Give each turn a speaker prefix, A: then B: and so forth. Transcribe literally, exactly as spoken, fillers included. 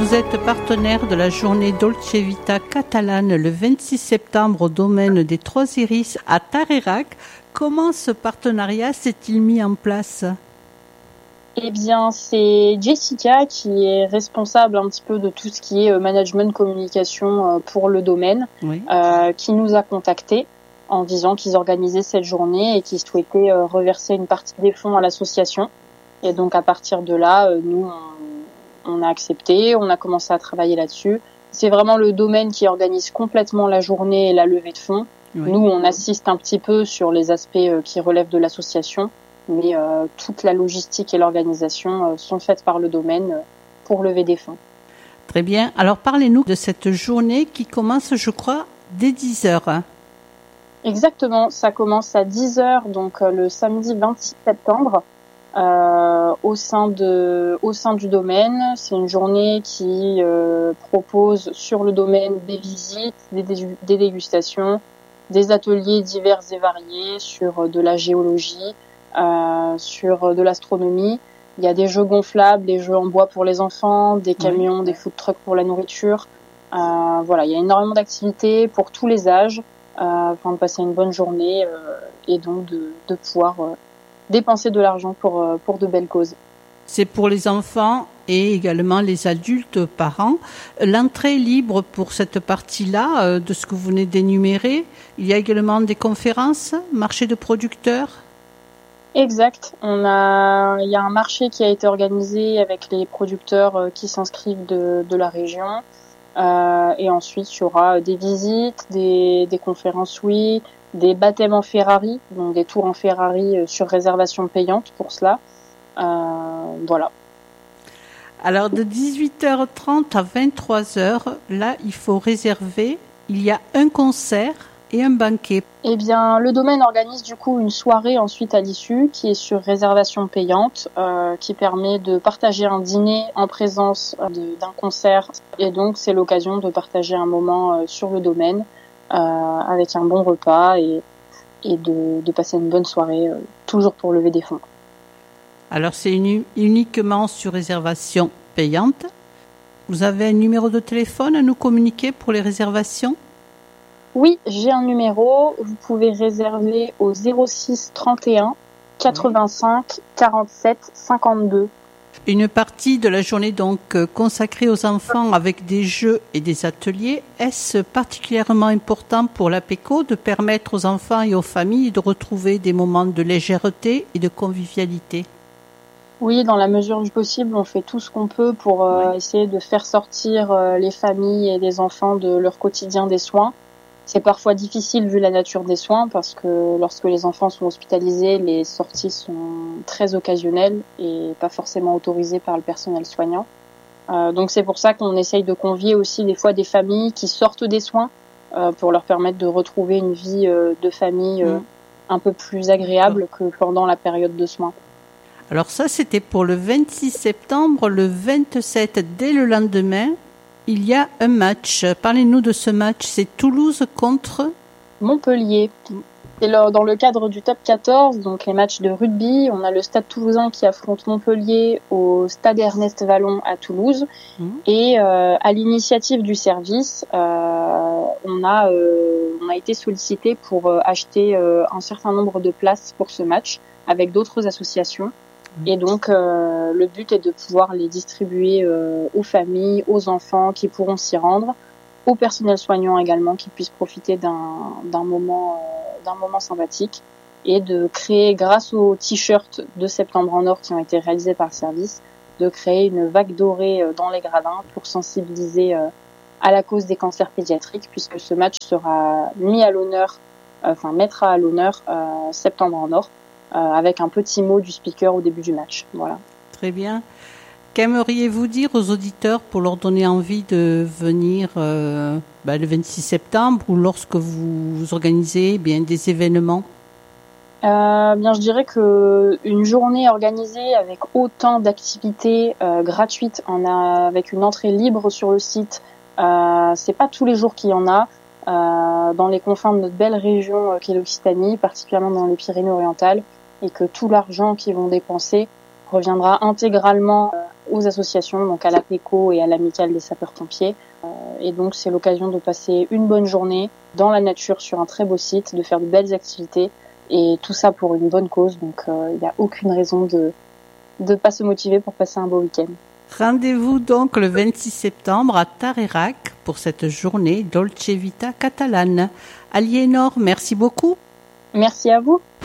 A: Vous êtes partenaire de la journée Dolce Vita catalane le vingt-six septembre au domaine des Trois Iris à Tarerac. Comment ce partenariat s'est-il mis en place ?
B: Eh bien, c'est Jessica qui est responsable un petit peu de tout ce qui est management communication pour le domaine, oui. euh, qui nous a contactés en disant qu'ils organisaient cette journée et qu'ils souhaitaient euh, reverser une partie des fonds à l'association. Et donc, à partir de là, euh, nous, on, on a accepté, on a commencé à travailler là-dessus. C'est vraiment le domaine qui organise complètement la journée et la levée de fonds. Oui. Nous, on assiste un petit peu sur les aspects euh, qui relèvent de l'association, mais euh, toute la logistique et l'organisation euh, sont faites par le domaine euh, pour lever des fonds.
A: Très bien. Alors, parlez-nous de cette journée qui commence, je crois, dès dix heures.
B: Exactement, ça commence à dix heures, donc euh, le samedi vingt-six septembre, euh, au sein de, au sein du domaine. C'est une journée qui euh, propose sur le domaine des visites, des, des dégustations, des ateliers divers et variés sur euh, de la géologie, euh, sur de l'astronomie. Il y a des jeux gonflables, des jeux en bois pour les enfants, des camions, oui. des food trucks pour la nourriture. Euh, voilà, il y a énormément d'activités pour tous les âges. Euh, afin de passer une bonne journée euh, et donc de, de pouvoir euh, dépenser de l'argent pour, euh, pour de belles causes.
A: C'est pour les enfants et également les adultes parents. L'entrée est libre pour cette partie-là euh, de ce que vous venez d'énumérer. Il y a également des conférences, marché de producteurs.
B: Exact. On a, il y a un marché qui a été organisé avec les producteurs euh, qui s'inscrivent de, de la région. Euh, et ensuite, il y aura des visites, des, des conférences, oui, des baptêmes en Ferrari, donc des tours en Ferrari sur réservation payante pour cela. Euh, voilà.
A: Alors, de dix-huit heures trente à vingt-trois heures, là, il faut réserver. Il y a un concert et un banquet.
B: Eh bien, le domaine organise du coup une soirée ensuite à l'issue qui est sur réservation payante, euh, qui permet de partager un dîner en présence de, d'un concert. Et donc, c'est l'occasion de partager un moment euh, sur le domaine euh, avec un bon repas et, et de, de passer une bonne soirée, euh, toujours pour lever des fonds.
A: Alors, c'est uni- uniquement sur réservation payante. Vous avez un numéro de téléphone à nous communiquer pour les réservations ?
B: Oui, j'ai un numéro. Vous pouvez réserver au zéro six trente et un quatre-vingt-cinq quarante-sept cinquante-deux.
A: Une partie de la journée donc consacrée aux enfants avec des jeux et des ateliers. Est-ce particulièrement important pour l'APECO de permettre aux enfants et aux familles de retrouver des moments de légèreté et de convivialité ?
B: Oui, dans la mesure du possible, on fait tout ce qu'on peut pour euh, oui. essayer de faire sortir euh, les familles et les enfants de leur quotidien des soins. C'est parfois difficile vu la nature des soins parce que lorsque les enfants sont hospitalisés, les sorties sont très occasionnelles et pas forcément autorisées par le personnel soignant. Euh, donc c'est pour ça qu'on essaye de convier aussi des fois des familles qui sortent des soins euh, pour leur permettre de retrouver une vie euh, de famille euh, mmh. un peu plus agréable que pendant la période de soins.
A: Alors ça, c'était pour le vingt-six septembre. Le vingt-sept, dès le lendemain, il y a un match. Parlez-nous de ce match. C'est Toulouse contre
B: Montpellier. C'est dans le cadre du top quatorze, donc les matchs de rugby. On a le Stade Toulousain qui affronte Montpellier au Stade Ernest Vallon à Toulouse. Mmh. Et euh, à l'initiative du service, euh, on a euh, on a été sollicité pour euh, acheter euh, un certain nombre de places pour ce match avec d'autres associations. Et donc, euh, le but est de pouvoir les distribuer euh, aux familles, aux enfants qui pourront s'y rendre, au personnel soignant également qui puisse profiter d'un, d'un moment, euh, d'un moment sympathique, et de créer, grâce aux t-shirts de Septembre en Or qui ont été réalisés par le service, de créer une vague dorée euh, dans les gradins pour sensibiliser euh, à la cause des cancers pédiatriques, puisque ce match sera mis à l'honneur, euh, enfin mettra à l'honneur euh, Septembre en Or. Euh, avec un petit mot du speaker au début du match. Voilà.
A: Très bien. Qu'aimeriez-vous dire aux auditeurs pour leur donner envie de venir euh, bah, le vingt-six septembre ou lorsque vous, vous organisez eh bien des événements ?
B: euh, Bien, je dirais que une journée organisée avec autant d'activités euh, gratuites, en a, avec une entrée libre sur le site, euh, c'est pas tous les jours qu'il y en a. Euh, dans les confins de notre belle région euh, qu'est l'Occitanie, particulièrement dans les Pyrénées-Orientales, et que tout l'argent qu'ils vont dépenser reviendra intégralement aux associations, donc à l'APECO et à l'Amicale des sapeurs-pompiers. Euh, et donc c'est l'occasion de passer une bonne journée dans la nature sur un très beau site, de faire de belles activités et tout ça pour une bonne cause. Donc il euh, n'y a aucune raison de de pas se motiver pour passer un beau week-end.
A: Rendez-vous donc le vingt-six septembre à Tarerac pour cette journée Dolce Vita catalane. Aliénor, merci beaucoup.
B: Merci à vous.